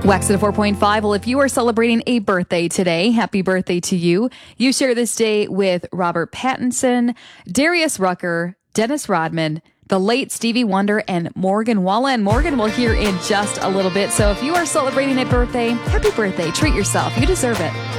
Wax at a 4.5. Well, if you are celebrating a birthday today, happy birthday to you. You share this day with Robert Pattinson, Darius Rucker, Dennis Rodman, the late Stevie Wonder, and Morgan Wallen. Morgan will hear in just a little bit. So if you are celebrating a birthday, happy birthday. Treat yourself. You deserve it.